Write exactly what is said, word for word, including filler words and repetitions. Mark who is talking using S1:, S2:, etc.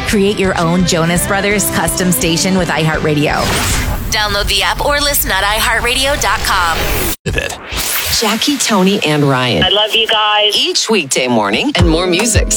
S1: Create your own Jonas Brothers custom station with iHeartRadio. Download the app or listen at i heart radio dot com.
S2: Jackie, Tony, and Ryan.
S3: I love you guys.
S2: Each weekday morning and more music.